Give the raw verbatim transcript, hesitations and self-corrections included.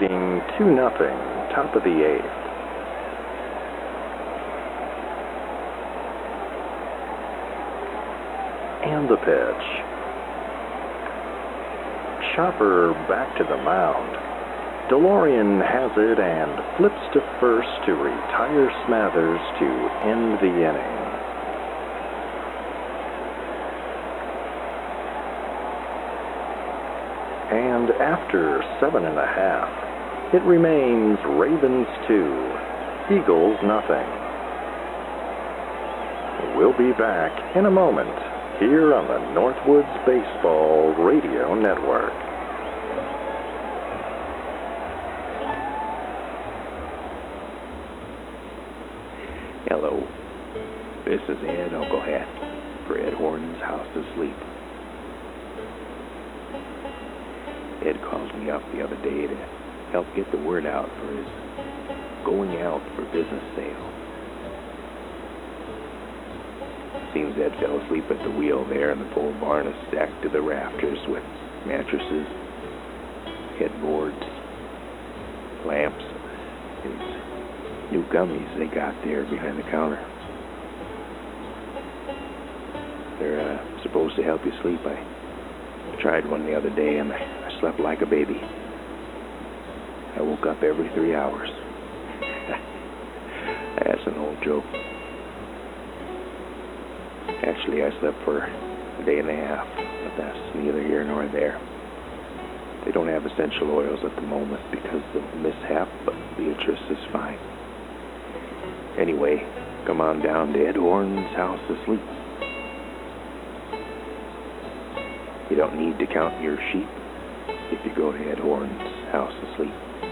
leading two nothing, top of the eighth. And the pitch. Chopper back to the mound. DeLorean has it and flips to first to retire Smathers to end the inning. And after seven and a half, it remains Ravens two, Eagles nothing. We'll be back in a moment here on the Northwoods Baseball Radio Network. Hello, this is Ed Unclehat for Ed Horton's House to Sleep. Ed called me up the other day to help get the word out for his going out for business sale. Seems Ed fell asleep at the wheel there, and the pole barn is stacked to the rafters with mattresses, headboards, lamps, these new gummies they got there behind the counter. They're uh, supposed to help you sleep. I tried one the other day, and I, I slept like a baby. I woke up every three hours. That's an old joke. Actually, I slept for a day and a half, but that's neither here nor there. They don't have essential oils at the moment because of the mishap, but Beatrice is fine. Anyway, come on down to Ed Horton's House to Sleep. You don't need to count your sheep if you go to Ed Horton's House to Sleep.